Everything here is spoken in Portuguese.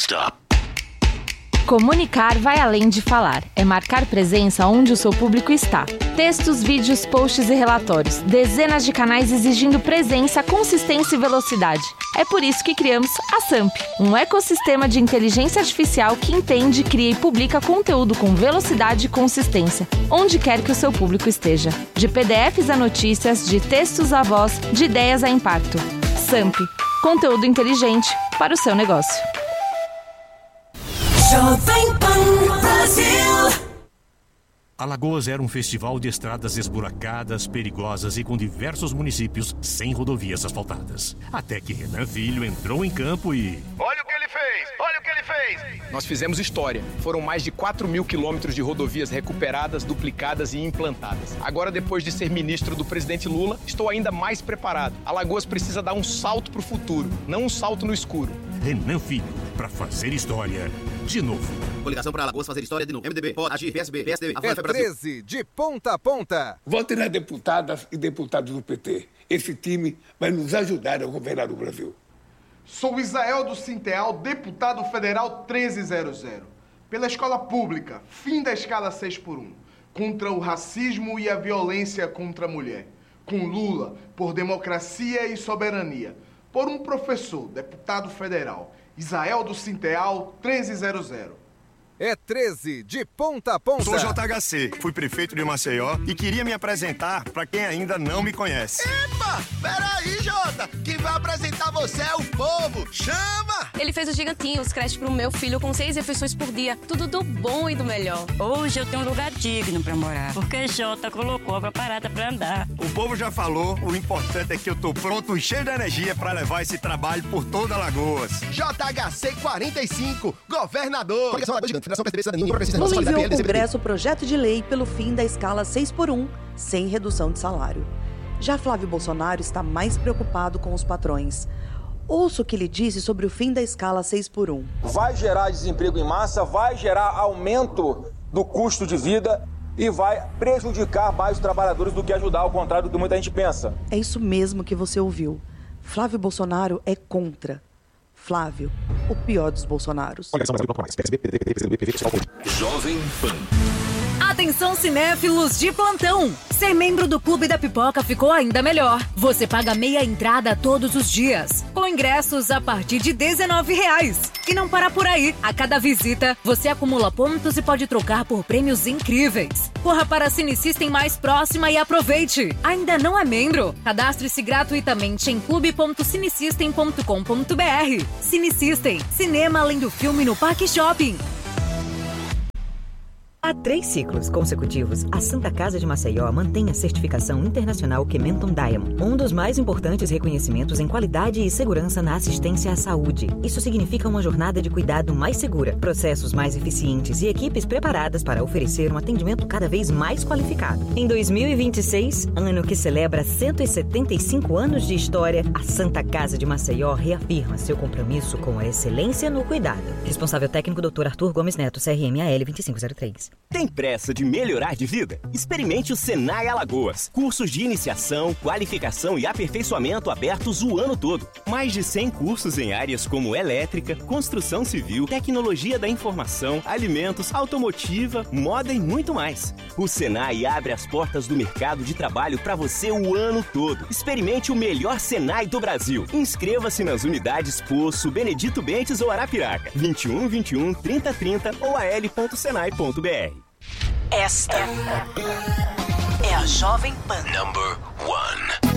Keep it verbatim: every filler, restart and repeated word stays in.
Stop. Comunicar vai além de falar. É marcar presença onde o seu público está. Textos, vídeos, posts e relatórios. Dezenas de canais exigindo presença, consistência e velocidade. É por isso que criamos a Samp, um ecossistema de inteligência artificial que entende, cria e publica conteúdo com velocidade e consistência, onde quer que o seu público esteja. De P D Fs a notícias, de textos a voz, de ideias a impacto. Samp, conteúdo inteligente para o seu negócio. Jovem Pan Brasil. Alagoas era um festival de estradas esburacadas, perigosas e com diversos municípios sem rodovias asfaltadas. Até que Renan Filho entrou em campo e... Olha o que ele fez! Olha o que ele fez! Nós fizemos história. Foram mais de quatro mil quilômetros de rodovias recuperadas, duplicadas e implantadas. Agora, depois de ser ministro do presidente Lula, estou ainda mais preparado. Alagoas precisa dar um salto para o futuro, não um salto no escuro. Renan Filho, para fazer história de novo. Coligação para Alagoas fazer história de novo. M D B, pode agir, P S B, P S D, Avança É treze, de ponta a ponta. Vote nas deputadas e deputados do P T. Esse time vai nos ajudar a governar o Brasil. Sou Isael do Sinteal, deputado federal treze zero zero. Pela escola pública, fim da escala seis por um. Contra o racismo e a violência contra a mulher. Com Lula, por democracia e soberania. Por um professor, deputado federal. Isael do Sinteal treze zero zero. É treze, de ponta a ponta. Sou J H C, fui prefeito de Maceió e queria me apresentar para quem ainda não me conhece. Epa, peraí, Jota, quem vai apresentar você é o povo, chama! Ele fez o Gigantinho, os creches pro meu filho com seis refeições por dia, tudo do bom e do melhor. Hoje eu tenho um lugar digno pra morar, porque Jota colocou a parada pra andar. O povo já falou, o importante é que eu tô pronto e cheio de energia para levar esse trabalho por toda Alagoas. J H C quarenta e cinco, governador. Lula enviou ao Congresso o projeto de lei pelo fim da escala seis por um, sem redução de salário. Já Flávio Bolsonaro está mais preocupado com os patrões. Ouça o que ele disse sobre o fim da escala seis por um. Vai gerar desemprego em massa, vai gerar aumento do custo de vida e vai prejudicar mais os trabalhadores do que ajudar, ao contrário do que muita gente pensa. É isso mesmo que você ouviu. Flávio Bolsonaro é contra. Flávio, o pior dos Bolsonaros. Jovem Pan. Atenção, cinéfilos de plantão! Ser membro do Clube da Pipoca ficou ainda melhor. Você paga meia entrada todos os dias, com ingressos a partir de dezenove reais. E não para por aí. A cada visita, você acumula pontos e pode trocar por prêmios incríveis. Corra para a Cine System mais próxima e aproveite. Ainda não é membro? Cadastre-se gratuitamente em clube ponto cinesystem ponto com ponto br. Cine System, cinema além do filme no Parque Shopping. Há três ciclos consecutivos, a Santa Casa de Maceió mantém a certificação internacional Kementon Diamond, um dos mais importantes reconhecimentos em qualidade e segurança na assistência à saúde. Isso significa uma jornada de cuidado mais segura, processos mais eficientes e equipes preparadas para oferecer um atendimento cada vez mais qualificado. Em dois mil e vinte e seis, ano que celebra cento e setenta e cinco anos de história, a Santa Casa de Maceió reafirma seu compromisso com a excelência no cuidado. Responsável técnico doutor Arthur Gomes Neto, C R M A L vinte e cinco zero três. Tem pressa de melhorar de vida? Experimente o Senai Alagoas. Cursos de iniciação, qualificação e aperfeiçoamento abertos o ano todo. Mais de cem cursos em áreas como elétrica, construção civil, tecnologia da informação, alimentos, automotiva, moda e muito mais. O Senai abre as portas do mercado de trabalho para você o ano todo. Experimente o melhor Senai do Brasil. Inscreva-se nas unidades Poço, Benedito Bentes ou Arapiraca. vinte e um, vinte e um, trinta, trinta ou a l ponto senai ponto b r. Esta é a Jovem Pan. Number one.